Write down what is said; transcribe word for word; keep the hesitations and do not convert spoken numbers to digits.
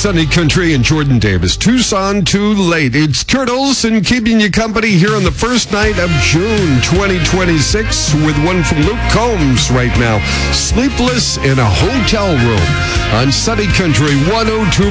Sunny Country and Jordan Davis. Tucson Too Late. It's Kurt Olson keeping you company here on the first night of June twenty twenty-six with one from Luke Combs right now. Sleepless in a Hotel Room on Sunny Country one oh two